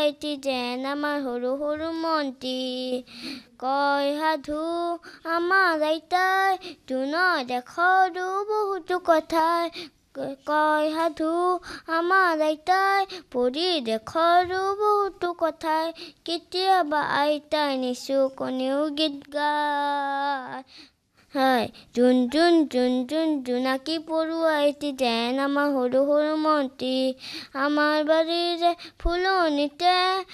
এটি যেন আমাৰ সৰু সৰু মন্ত্ৰী কয় সাধু আমাৰ আইতাই জোনৰ দেশৰো বহুতো কথাই কয় সাধু আমাৰ আইতাই পৰি দেশৰো বহুতো কথাই কেতিয়াবা আইতাই নিচুকনিও গীত গায় হয় জোন জোন জোন জোন জোনাকী পৰুৱা এটি যেন আমাৰ সৰু সৰু মন্ত্ৰী আমাৰ বাৰীৰে ফুলনিতে